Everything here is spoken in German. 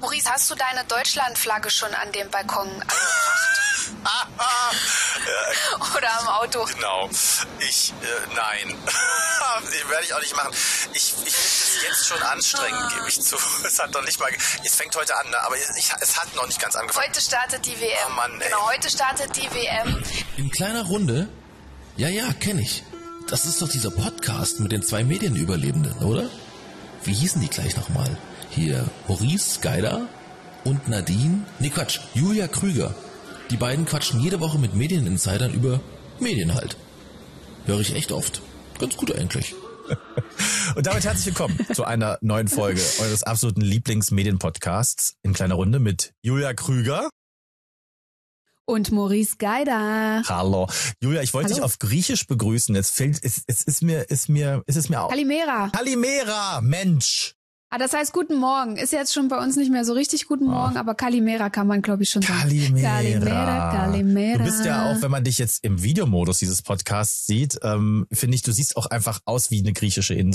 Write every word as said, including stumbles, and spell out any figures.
Maurice, hast du deine Deutschlandflagge schon an dem Balkon angebracht? Oder am Auto? Genau. Ich, äh, nein. Werde ich auch nicht machen. Ich, ich finde es jetzt schon anstrengend, gebe ich zu. Es hat noch nicht mal, es fängt heute an, ne? Aber ich, es hat noch nicht ganz angefangen. Heute startet die W M. Oh Mann, ey. Genau, heute startet die W M. In kleiner Runde? Ja, ja, kenne ich. Das ist doch dieser Podcast mit den zwei Medienüberlebenden, oder? Wie hießen die gleich nochmal? Hier, Maurice Geider und Nadine? Nee, Quatsch, Julia Krüger. Die beiden quatschen jede Woche mit Medieninsidern über Medien halt. Höre ich echt oft. Ganz gut eigentlich. Und damit herzlich willkommen zu einer neuen Folge eures absoluten Lieblingsmedienpodcasts in kleiner Runde mit Julia Krüger. Und Maurice Geider. Hallo. Julia, ich wollte Hallo. dich auf Griechisch begrüßen. Jetzt fällt, es, es ist mir, ist mir, ist es mir auch. Kalimera. Kalimera, Mensch. Ah, das heißt Guten Morgen. Ist jetzt schon bei uns nicht mehr so richtig Guten Morgen, aber Kalimera kann man, glaube ich, schon sagen. Kalimera. Kalimera, Kalimera. Du bist ja auch, wenn man dich jetzt im Videomodus dieses Podcasts sieht, ähm, finde ich, du siehst auch einfach aus wie eine griechische Insel.